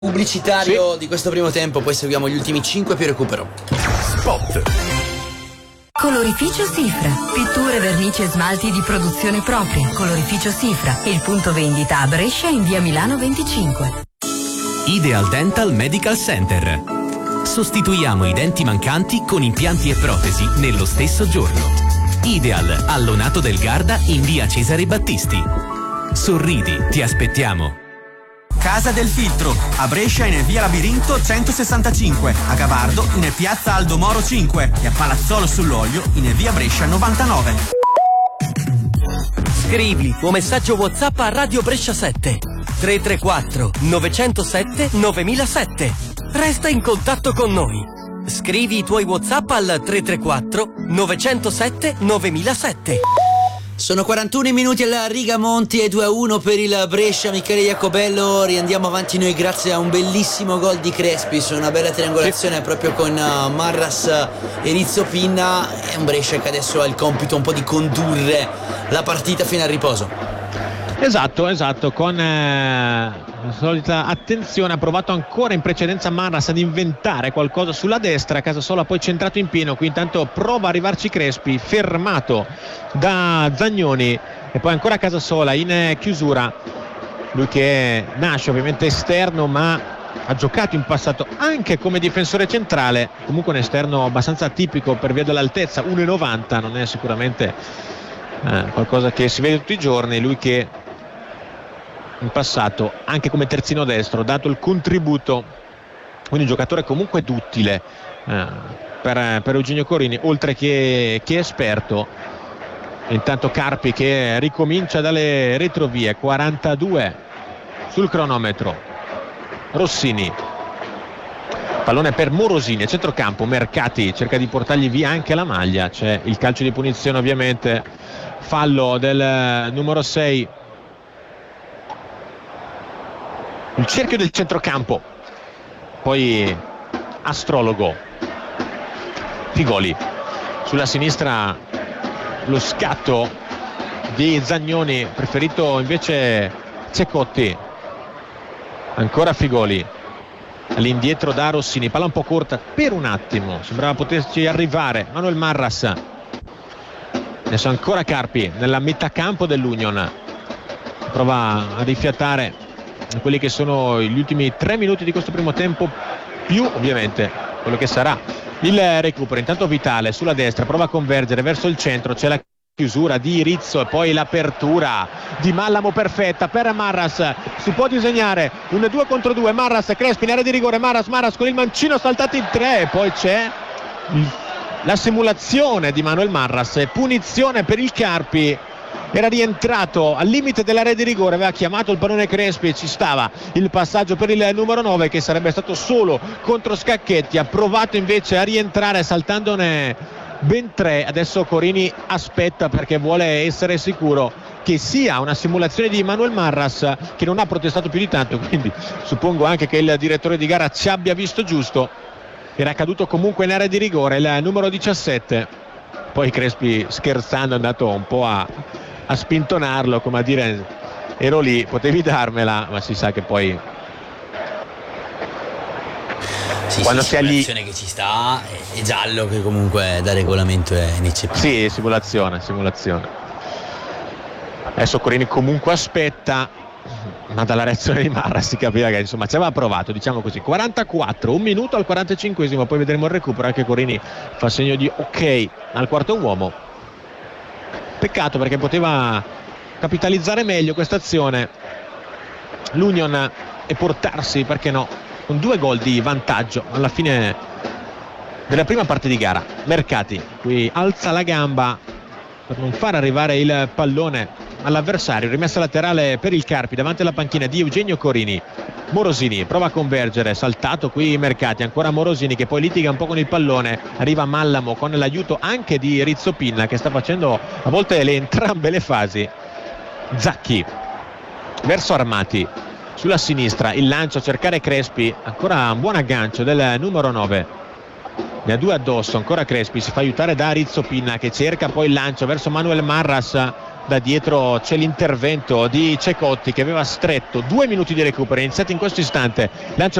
Pubblicitario di questo primo tempo, poi seguiamo gli ultimi 5 più recupero. Spot. Colorificio Sifra. Pitture, vernici e smalti di produzione propria. Colorificio Sifra. Il punto vendita a Brescia in via Milano 25. Ideal Dental Medical Center. Sostituiamo i denti mancanti con impianti e protesi nello stesso giorno. Ideal a Lonato del Garda in via Cesare Battisti. Sorridi, ti aspettiamo. Casa del Filtro, a Brescia in via Labirinto 165, a Gavardo in piazza Aldo Moro 5 e a Palazzolo sull'Olio in via Brescia 99. Scrivi tuo messaggio WhatsApp a Radio Brescia 7 334 907 9007. Resta in contatto con noi. Scrivi i tuoi WhatsApp al 334 907 9007. Sono 41 minuti alla Rigamonti e 2-1 per il Brescia. Michele Iacobello, riandiamo avanti noi grazie a un bellissimo gol di Crespi su una bella triangolazione proprio con Marras e Rizzo Pinna. È un Brescia che adesso ha il compito un po' di condurre la partita fino al riposo. Esatto, con la solita attenzione ha provato ancora in precedenza Marras ad inventare qualcosa sulla destra, Casasola poi centrato in pieno, qui intanto prova a arrivarci Crespi, fermato da Zagnoni e poi ancora Casasola in chiusura, lui che nasce ovviamente esterno ma ha giocato in passato anche come difensore centrale, comunque un esterno abbastanza tipico per via dell'altezza, 1,90, non è sicuramente qualcosa che si vede tutti i giorni, lui che in passato anche come terzino destro dato il contributo, quindi un giocatore comunque duttile per Eugenio Corini, oltre che esperto. Intanto Carpi che ricomincia dalle retrovie, 42 sul cronometro. Rossini, pallone per Morosini a centrocampo, Mercati cerca di portargli via anche la maglia, c'è il calcio di punizione ovviamente, fallo del numero 6. Il cerchio del centrocampo, poi Astrologo, Figoli sulla sinistra, lo scatto di Zagnoni, preferito invece Cecotti, ancora Figoli all'indietro da Rossini, palla un po' corta per un attimo, sembrava poterci arrivare Manuel Marras, adesso ancora Carpi nella metà campo dell'Union, prova a rifiatare quelli che sono gli ultimi 3 minuti di questo primo tempo, più ovviamente quello che sarà il recupero. Intanto Vitale sulla destra prova a convergere verso il centro, c'è la chiusura di Rizzo e poi l'apertura di Mallamo perfetta per Marras, si può disegnare un 2 contro 2, Marras, Crespi in area di rigore, Marras con il mancino saltato in 3 e poi c'è la simulazione di Manuel Marras e punizione per il Carpi. Era rientrato al limite dell'area di rigore, aveva chiamato il pallone Crespi e ci stava il passaggio per il numero 9 che sarebbe stato solo contro Scacchetti, ha provato invece a rientrare saltandone ben 3. Adesso Corini aspetta perché vuole essere sicuro che sia una simulazione di Manuel Marras, che non ha protestato più di tanto, quindi suppongo anche che il direttore di gara ci abbia visto giusto. Era caduto comunque in area di rigore il numero 17, poi Crespi scherzando è andato un po' a spintonarlo, come a dire ero lì, potevi darmela, ma si sa che poi quando si è lì che ci sta è giallo, che comunque da regolamento è ineccepibile. Sì, simulazione. Adesso Corini comunque aspetta, ma dalla reazione di Marras si capiva che insomma ci aveva provato, diciamo così. 44, un minuto al 45esimo, poi vedremo il recupero, anche Corini fa segno di ok al quarto uomo. Peccato perché poteva capitalizzare meglio questa azione l'Union e portarsi, perché no, con 2 gol di vantaggio alla fine della prima parte di gara. Mercati qui alza la gamba per non far arrivare il pallone all'avversario, rimessa laterale per il Carpi davanti alla panchina di Eugenio Corini. Morosini prova a convergere, saltato qui Mercati, ancora Morosini che poi litiga un po' con il pallone, arriva Mallamo con l'aiuto anche di Rizzo Pinna che sta facendo a volte entrambe le fasi. Zacchi verso Armati sulla sinistra, il lancio a cercare Crespi, ancora un buon aggancio del numero 9 ne ha 2 addosso, ancora Crespi, si fa aiutare da Rizzopinna che cerca poi il lancio verso Manuel Marras. Da dietro c'è l'intervento di Cecotti che aveva stretto 2 minuti di recupero, è iniziato in questo istante, lancio